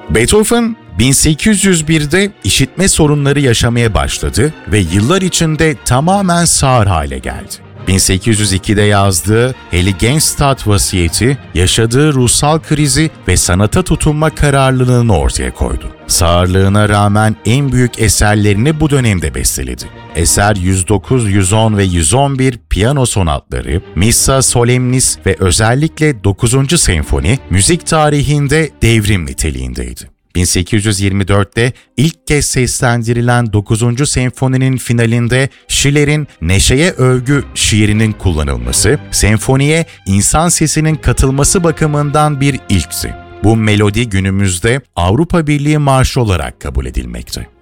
Beethoven, 1801'de işitme sorunları yaşamaya başladı ve yıllar içinde tamamen sağır hale geldi. 1802'de yazdığı Heiligenstadt vasiyeti, yaşadığı ruhsal krizi ve sanata tutunma kararlılığını ortaya koydu. Sağırlığına rağmen en büyük eserlerini bu dönemde besteledi. Eser 109, 110 ve 111 piyano sonatları, Missa Solemnis ve özellikle 9. senfoni müzik tarihinde devrim niteliğindeydi. 1824'te ilk kez seslendirilen 9. senfoninin finalinde Schiller'in Neşeye Övgü şiirinin kullanılması, senfoniye insan sesinin katılması bakımından bir ilkti. Bu melodi günümüzde Avrupa Birliği Marşı olarak kabul edilmekte.